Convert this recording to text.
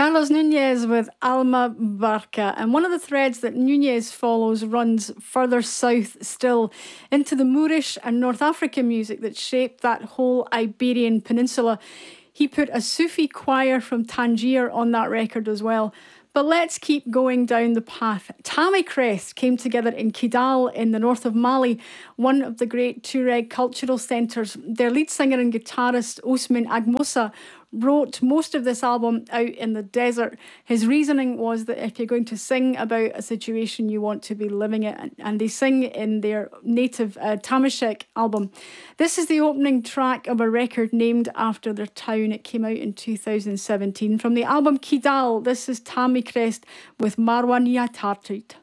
Carlos Nunez with Alma Barca. And one of the threads that Nunez follows runs further south still into the Moorish and North African music that shaped that whole Iberian peninsula. He put a Sufi choir from Tangier on that record as well. But let's keep going down the path. Tammy Crest came together in Kidal in the north of Mali, one of the great Tuareg cultural centres. Their lead singer and guitarist Osman Agmusa wrote most of this album out in the desert. His reasoning was that if you're going to sing about a situation, you want to be living it. And they sing in their native Tamashek album. This is the opening track of a record named after their town. It came out in 2017. From the album Kidal, this is Tammy Crest with Marwan Yatartit.